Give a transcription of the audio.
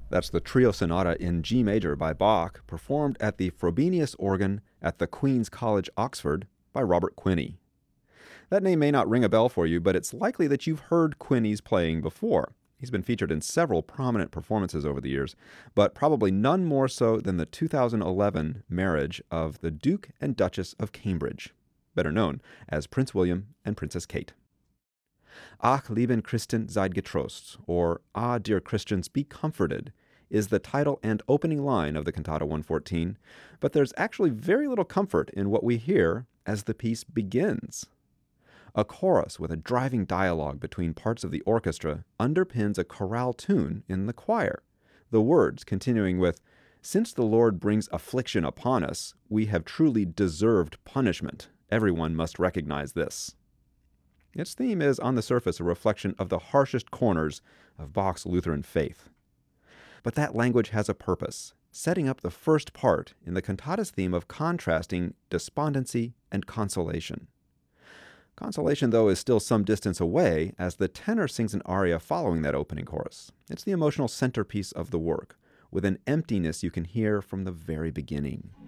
That's the Trio Sonata in G major by Bach, performed at the Frobenius organ at the Queen's College, Oxford, by Robert Quinney. That name may not ring a bell for you, but it's likely that you've heard Quinney's playing before. He's been featured in several prominent performances over the years, but probably none more so than the 2011 marriage of the Duke and Duchess of Cambridge, better known as Prince William and Princess Kate. Ach, lieben Christen, seid getrost, or Ah, dear Christians, be comforted, is the title and opening line of the Cantata 114, but there's actually very little comfort in what we hear as the piece begins. A chorus with a driving dialogue between parts of the orchestra underpins a chorale tune in the choir, the words continuing with, "Since the Lord brings affliction upon us, we have truly deserved punishment. Everyone must recognize this." Its theme is, on the surface, a reflection of the harshest corners of Bach's Lutheran faith. But that language has a purpose, setting up the first part in the cantata's theme of contrasting despondency and consolation. Consolation, though, is still some distance away as the tenor sings an aria following that opening chorus. It's the emotional centerpiece of the work, with an emptiness you can hear from the very beginning.